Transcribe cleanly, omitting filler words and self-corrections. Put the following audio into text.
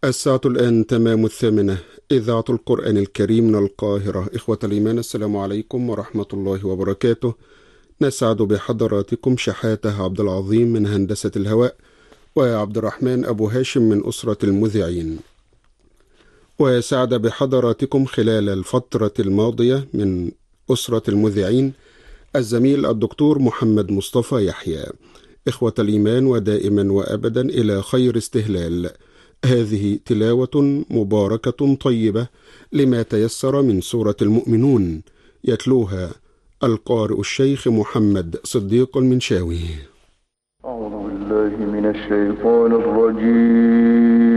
الساعة الآن تمام 8. إذاعة القرآن الكريم من القاهرة. إخوة الإيمان، السلام عليكم ورحمة الله وبركاته. نسعد بحضراتكم شحاته عبد العظيم من هندسة الهواء، وعبد الرحمن أبو هاشم من أسرة المذيعين. وسعد بحضراتكم خلال الفترة الماضية من أسرة المذيعين الزميل الدكتور محمد مصطفى يحيى. إخوة الإيمان، ودائما وأبدا إلى خير استهلال. هذه تلاوة مباركة طيبة لما تيسر من سورة المؤمنون، يتلوها القارئ الشيخ محمد صديق المنشاوي. أعوذ بالله من الشيطان الرجيم.